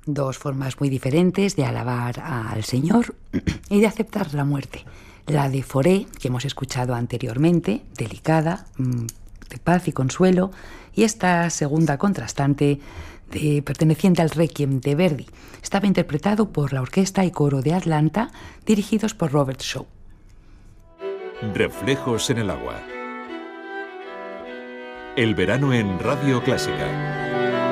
Dos formas muy diferentes de alabar al Señor y de aceptar la muerte. La de Fauré, que hemos escuchado anteriormente, delicada, de paz y consuelo, y esta segunda contrastante, perteneciente al Requiem de Verdi. Estaba interpretado por la Orquesta y Coro de Atlanta, dirigidos por Robert Shaw. Reflejos en el agua. El verano en Radio Clásica.